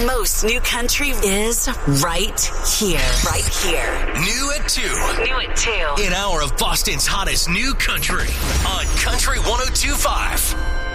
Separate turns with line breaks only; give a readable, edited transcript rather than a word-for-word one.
most new country is right here. Right here.
New at 2.
New at 2.
An hour of Boston's hottest new country on Country 102.5.